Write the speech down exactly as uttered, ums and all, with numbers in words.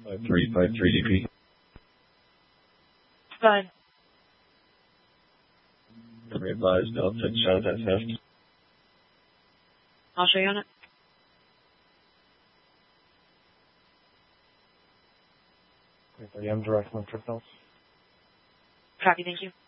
three five three D P. Fine. Advised, I'll take a shot at that test. I'll show you on it. three thirty M direct from trip notes. Copy, thank you.